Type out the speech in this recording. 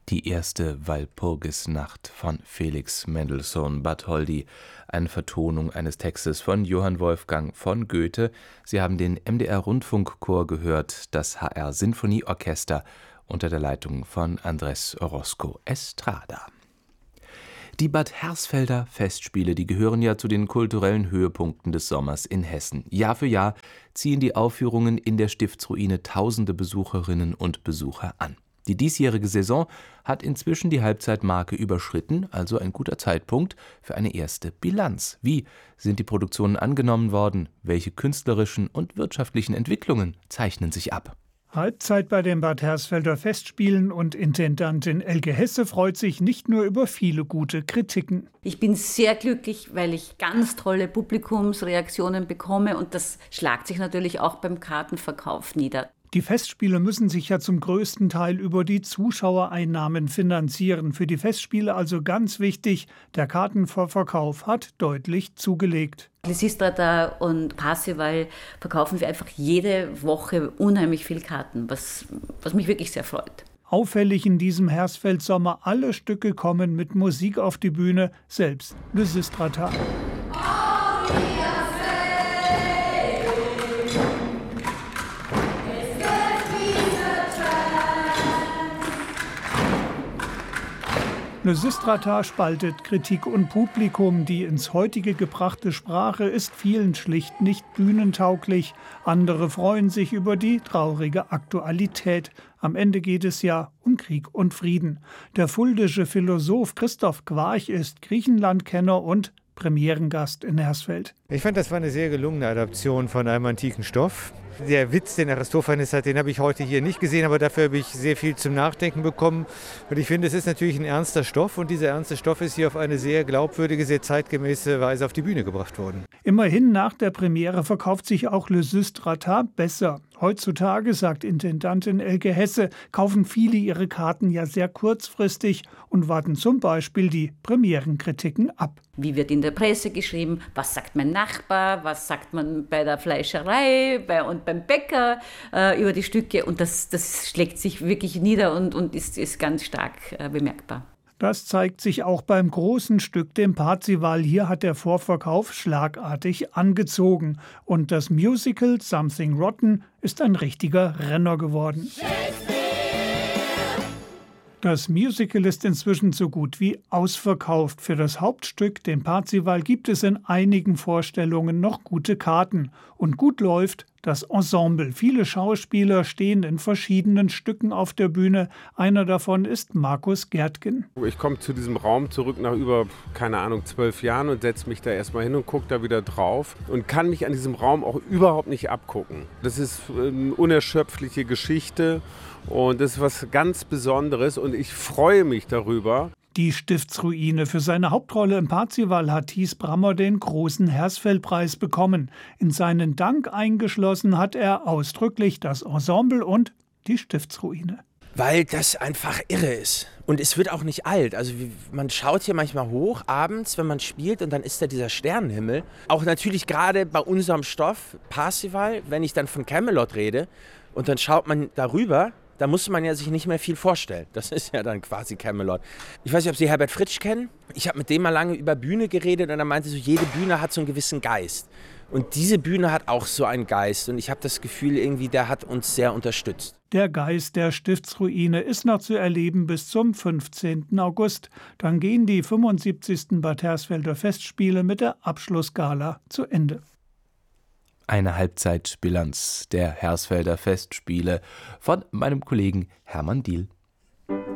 Die erste Walpurgisnacht von Felix Mendelssohn Bartholdy, eine Vertonung eines Textes von Johann Wolfgang von Goethe. Sie haben den MDR-Rundfunkchor gehört, das HR-Sinfonieorchester unter der Leitung von Andrés Orozco Estrada. Die Bad Hersfelder Festspiele, die gehören ja zu den kulturellen Höhepunkten des Sommers in Hessen. Jahr für Jahr ziehen die Aufführungen in der Stiftsruine tausende Besucherinnen und Besucher an. Die diesjährige Saison hat inzwischen die Halbzeitmarke überschritten, also ein guter Zeitpunkt für eine erste Bilanz. Wie sind die Produktionen angenommen worden? Welche künstlerischen und wirtschaftlichen Entwicklungen zeichnen sich ab? Halbzeit bei den Bad Hersfelder Festspielen und Intendantin Elke Hesse freut sich nicht nur über viele gute Kritiken. Ich bin sehr glücklich, weil ich ganz tolle Publikumsreaktionen bekomme und das schlagt sich natürlich auch beim Kartenverkauf nieder. Die Festspiele müssen sich ja zum größten Teil über die Zuschauereinnahmen finanzieren. Für die Festspiele also ganz wichtig, der Kartenverkauf hat deutlich zugelegt. Lysistrata und Parzival verkaufen wir einfach jede Woche unheimlich viel Karten, was mich wirklich sehr freut. Auffällig in diesem Hersfeld-Sommer, alle Stücke kommen mit Musik auf die Bühne, selbst Lysistrata. Lysistrata spaltet Kritik und Publikum. Die ins Heutige gebrachte Sprache ist vielen schlicht nicht bühnentauglich. Andere freuen sich über die traurige Aktualität. Am Ende geht es ja um Krieg und Frieden. Der fuldische Philosoph Christoph Quarch ist Griechenlandkenner und Premierengast in Hersfeld. Ich fand, das war eine sehr gelungene Adaption von einem antiken Stoff. Der Witz, den Aristophanes hat, den habe ich heute hier nicht gesehen, aber dafür habe ich sehr viel zum Nachdenken bekommen. Und ich finde, es ist natürlich ein ernster Stoff und dieser ernste Stoff ist hier auf eine sehr glaubwürdige, sehr zeitgemäße Weise auf die Bühne gebracht worden. Immerhin nach der Premiere verkauft sich auch Lysistrata besser. Heutzutage, sagt Intendantin Elke Hesse, kaufen viele ihre Karten ja sehr kurzfristig und warten zum Beispiel die Premierenkritiken ab. Wie wird in der Presse geschrieben? Was sagt mein Nachbar? Was sagt man bei der Fleischerei und beim Bäcker über die Stücke? Und das schlägt sich wirklich nieder und ist ganz stark bemerkbar. Das zeigt sich auch beim großen Stück, dem Parzival. Hier hat der Vorverkauf schlagartig angezogen. Und das Musical Something Rotten ist ein richtiger Renner geworden. Das Musical ist inzwischen so gut wie ausverkauft. Für das Hauptstück, den Parzival, gibt es in einigen Vorstellungen noch gute Karten. Und gut läuft das Ensemble. Viele Schauspieler stehen in verschiedenen Stücken auf der Bühne. Einer davon ist Markus Gärtgen. Ich komme zu diesem Raum zurück nach über, 12 Jahren und setze mich da erstmal hin und gucke da wieder drauf und kann mich an diesem Raum auch überhaupt nicht abgucken. Das ist eine unerschöpfliche Geschichte und das ist was ganz Besonderes und ich freue mich darüber. Die Stiftsruine. Für seine Hauptrolle im Parzival hat Thies Brammer den großen Hersfeldpreis bekommen. In seinen Dank eingeschlossen hat er ausdrücklich das Ensemble und die Stiftsruine. Weil das einfach irre ist. Und es wird auch nicht alt. Also man schaut hier manchmal hoch, abends, wenn man spielt, und dann ist da dieser Sternenhimmel. Auch natürlich gerade bei unserem Stoff, Parzival, wenn ich dann von Camelot rede, und dann schaut man darüber, da muss man ja sich nicht mehr viel vorstellen. Das ist ja dann quasi Camelot. Ich weiß nicht, ob Sie Herbert Fritsch kennen. Ich habe mit dem mal lange über Bühne geredet und er meinte so, jede Bühne hat so einen gewissen Geist. Und diese Bühne hat auch so einen Geist. Und ich habe das Gefühl, irgendwie, der hat uns sehr unterstützt. Der Geist der Stiftsruine ist noch zu erleben bis zum 15. August. Dann gehen die 75. Bad Hersfelder Festspiele mit der Abschlussgala zu Ende. Eine Halbzeitbilanz der Hersfelder Festspiele von meinem Kollegen Hermann Diehl.